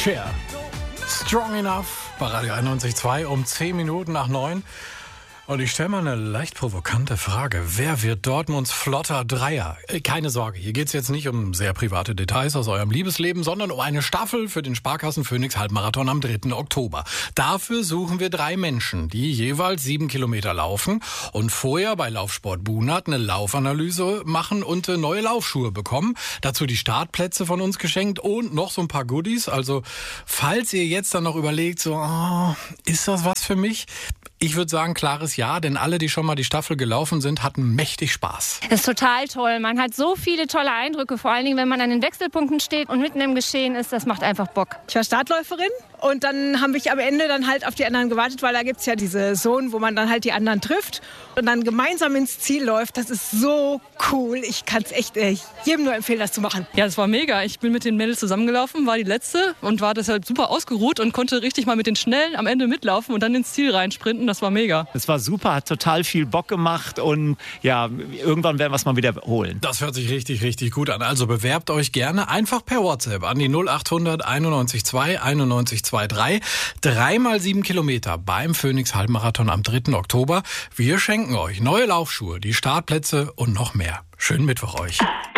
Cher. Strong Enough bei Radio 91.2 um 10 Minuten nach 9. Und ich stelle mal eine leicht provokante Frage. Wer wird Dortmunds flotter Dreier? Keine Sorge, hier geht's jetzt nicht um sehr private Details aus eurem Liebesleben, sondern um eine Staffel für den Sparkassen Phoenix Halbmarathon am 3. Oktober. Dafür suchen wir 3 Menschen, die jeweils 7 Kilometer laufen und vorher bei Laufsport Bunert eine Laufanalyse machen und neue Laufschuhe bekommen. Dazu die Startplätze von uns geschenkt und noch so ein paar Goodies. Also falls ihr jetzt dann noch überlegt, so, ist das was für mich? Ich würde sagen, klares Ja, denn alle, die schon mal die Staffel gelaufen sind, hatten mächtig Spaß. Das ist total toll. Man hat so viele tolle Eindrücke, vor allen Dingen, wenn man an den Wechselpunkten steht und mitten im Geschehen ist. Das macht einfach Bock. Ich war Startläuferin und dann habe ich am Ende dann halt auf die anderen gewartet, weil da gibt es ja diese Zonen, wo man dann halt die anderen trifft und dann gemeinsam ins Ziel läuft. Das ist so cool. Ich kann es echt jedem nur empfehlen, das zu machen. Ja, das war mega. Ich bin mit den Mädels zusammengelaufen, war die Letzte und war deshalb super ausgeruht und konnte richtig mal mit den Schnellen am Ende mitlaufen und dann ins Ziel reinsprinten. Das war mega. Es war super, hat total viel Bock gemacht und ja, irgendwann werden wir es mal wiederholen. Das hört sich richtig, richtig gut an. Also bewerbt euch gerne einfach per WhatsApp an die 0800 91 2 91 23. 3 mal 7 Kilometer beim Phoenix Halbmarathon am 3. Oktober. Wir schenken euch neue Laufschuhe, die Startplätze und noch mehr. Schönen Mittwoch euch.